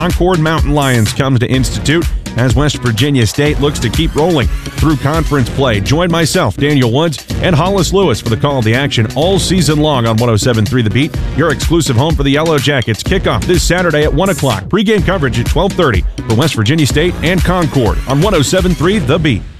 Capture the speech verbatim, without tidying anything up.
Concord Mountain Lions comes to Institute as West Virginia State looks to keep rolling through conference play. Join myself, Daniel Woods, and Hollis Lewis for the call of the action all season long on one oh seven point three The Beat, your exclusive home for the Yellow Jackets. Kickoff this Saturday at one o'clock. Pregame coverage at twelve thirty for West Virginia State and Concord on one oh seven point three The Beat.